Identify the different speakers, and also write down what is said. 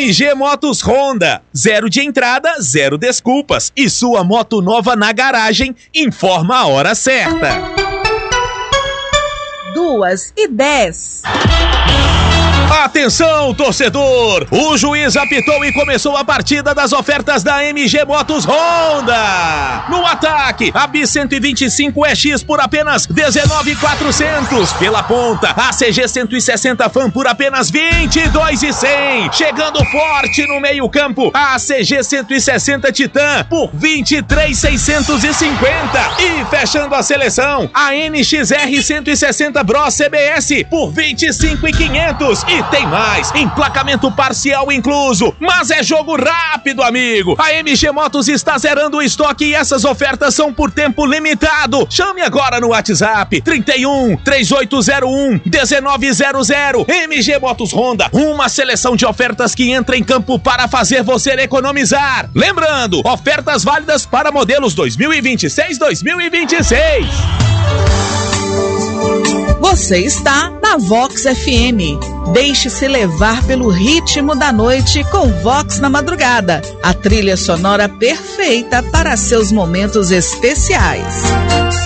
Speaker 1: MG Motos Honda, 0 de entrada, 0 desculpas. E sua moto nova na garagem, informa a hora certa.
Speaker 2: 2h10.
Speaker 1: Atenção, torcedor! O juiz apitou e começou a partida das ofertas da MG Motos Honda. No ataque, a Bis 125 EX por apenas R$19.400. Pela ponta, a CG 160 Fan por apenas R$22.100. Chegando forte no meio campo, a CG 160 Titan por R$23.650. E fechando a seleção, a NXR 160 Bros CBS por R$25.500. E tem mais, emplacamento parcial incluso, mas é jogo rápido, amigo. A MG Motos está zerando o estoque e essas ofertas são por tempo limitado. Chame agora no WhatsApp 31-3801-1900. MG Motos Honda, uma seleção de ofertas que entra em campo para fazer você economizar. Lembrando, ofertas válidas para modelos 2026-2026.
Speaker 2: Você está na Vox FM. Deixe-se levar pelo ritmo da noite com Vox na madrugada. A trilha sonora perfeita para seus momentos especiais.